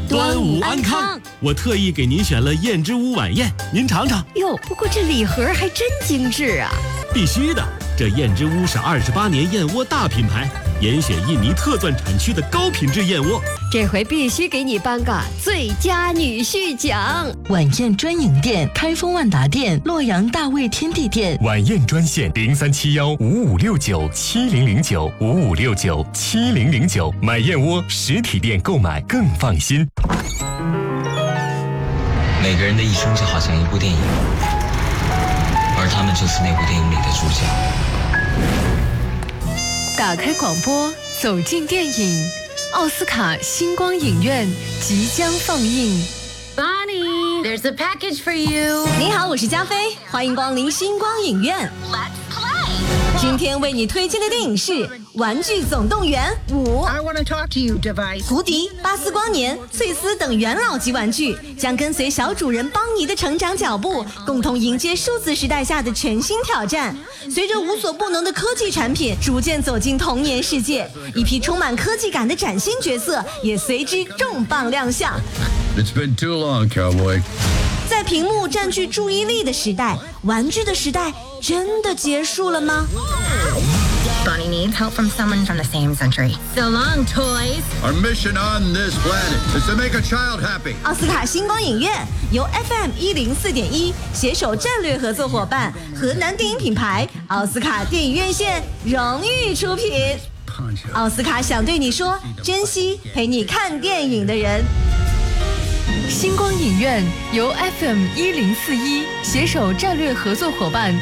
端午安康。我特意给您选了燕之屋晚宴，您尝尝。 哟，不过这礼盒还真精致啊！ 必须的，这燕之屋是28年燕窝大品牌，严选印尼特钻产区的高品质燕窝。 这回必须给你颁个最佳女婿奖。 晚宴专营店：开封万达店、洛阳大卫天地店。 晚宴专线03715569700955697009，买燕窝实体店购买更放心。 每个人的一生就好像一部电影，而他们就是那部电影里的主角。 打开广播，走进电影。奥斯卡星光影院即将放映。 Bonnie, there's a package for you. 你好，我是加菲，欢迎光临星光影院。 Let's play. 今天为你推荐的电影是《玩具总动员5》。 I want to talk to you, Device. 胡迪、巴斯光年、翠丝等元老级玩具将跟随小主人邦尼的成长脚步，共同迎接数字时代下的全新挑战。随着无所不能的科技产品逐渐走进童年世界，一批充满科技感的崭新角色也随之重磅亮相。 It's been too long, cowboy. 在屏幕占据注意力的时代，玩具的时代真的结束了吗？ Bonnie needs help from someone from the same century. So long, toys. Our mission on this planet is to make a child happy. 奥斯卡星光影院由 FM 104.1携手战略合作伙伴河南电影品牌奥斯卡电影院线荣誉出品。奥斯卡想对你说，珍惜陪你看电影的人。 星光影院由 FM 1041携手战略合作伙伴